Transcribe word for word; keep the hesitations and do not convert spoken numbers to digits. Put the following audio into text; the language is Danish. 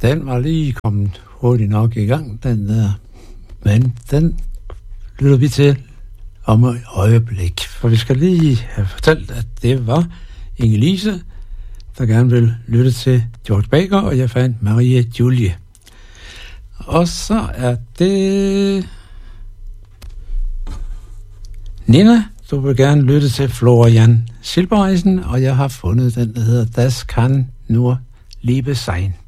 Den var lige kommet hurtigt nok i gang, den der. Men den lytter vi til om et øjeblik. For vi skal lige have fortalt, at det var Inge-Lise, der gerne vil lytte til George Baker, og jeg fandt Marie Julie. Og så er det Nina, du vil gerne lytte til Florian Silbereisen, og jeg har fundet den, der hedder Das kann nur Liebe sein.